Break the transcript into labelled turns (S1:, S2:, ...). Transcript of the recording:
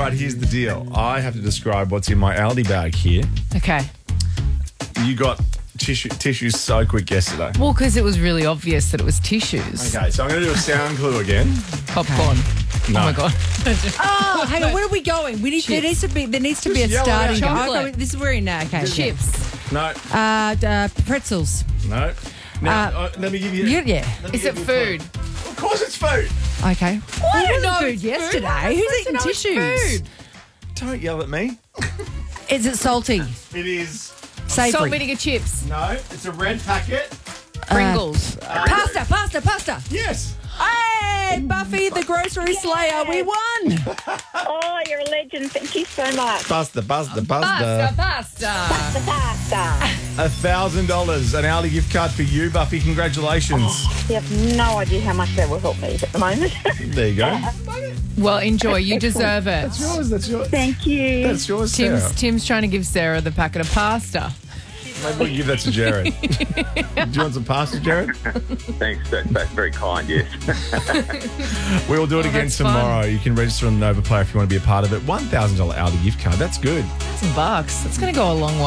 S1: Right, here's the deal. I have to describe what's in my Aldi bag here.
S2: Okay.
S1: You got tissues so quick yesterday.
S2: Well, because it was really obvious that it was tissues.
S1: Okay, so I'm going to do a sound clue again.
S2: Popcorn.
S1: No.
S2: Oh, my God.
S3: Oh, hang on. Where are we going? There needs to be a
S1: yell it
S3: starting.
S1: out.
S2: Chocolate.
S3: This is where in now. Okay.
S2: Chips.
S1: No,
S3: Pretzels.
S1: no. Now, let me give you...
S3: Yeah.
S2: Is it food?
S1: Of course it's food.
S3: Okay.
S2: I don't
S3: It wasn't
S2: know
S3: food
S2: it's
S3: yesterday. Who's eating tissues?
S2: Food.
S1: Don't yell at me.
S3: Is it salty?
S1: It is...
S3: Savoury?
S2: Salt, vinegar, chips.
S1: No, it's a red packet.
S2: Pringles.
S3: Pasta.
S1: Yes.
S3: Hey, Buffy, the grocery slayer, we won.
S4: Oh, you're a legend. Thank you so much.
S1: Pasta.
S2: Pasta.
S4: Pasta.
S1: $1,000, an Aldi gift card for you, Buffy. Congratulations.
S4: You have no idea how much that will help me at the moment.
S1: There you go.
S2: Well, enjoy. You deserve it.
S1: That's yours.
S4: Thank you.
S1: That's yours, Sarah.
S2: Tim's trying to give Sarah the packet of pasta.
S1: Maybe we'll give that to Jared. Do you want some pasta, Jared?
S5: Thanks. That's very kind, yes.
S1: We will do it again
S2: that's
S1: tomorrow.
S2: fun.
S1: You can register on the Nova Player if you want to be a part of it. $1,000 Aldi gift card. That's good.
S2: $1,000. That's going to go a long way.